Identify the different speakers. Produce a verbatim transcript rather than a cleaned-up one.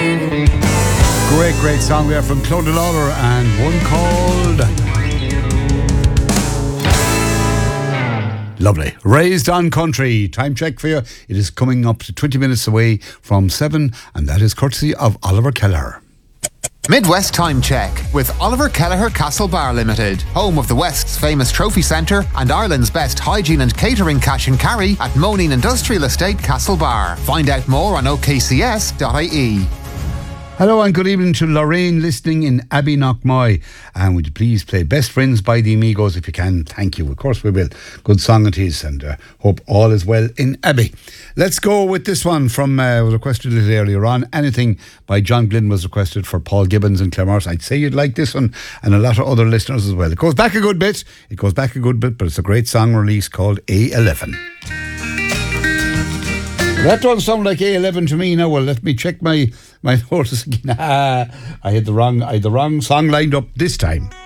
Speaker 1: Great, great song there from Claude Lawler and one called Lovely. Raised on Country. Time check for you. It is coming up to twenty minutes away from seven, and that is courtesy of Oliver Kelleher.
Speaker 2: Midwest Time Check with Oliver Kelleher Castlebar Limited, home of the West's famous trophy centre and Ireland's best hygiene and catering cash and carry at Moneen Industrial Estate, Castlebar. Find out more on o k c s dot i e.
Speaker 1: Hello and good evening to Lorraine listening in Abbeynockmoy. And would you please play Best Friends by the Amigos if you can? Thank you. Of course we will. Good song it is, and uh, hope all is well in Abbey. Let's go with this one from, uh, was requested a little earlier on. Anything by John Glynn was requested for Paul Gibbons and Claremorris. I'd say you'd like this one, and a lot of other listeners as well. It goes back a good bit. It goes back a good bit, but it's a great song release called A eleven. That doesn't sound like A eleven to me now. Well, let me check my, my notice again. I had the wrong I had the wrong song lined up this time.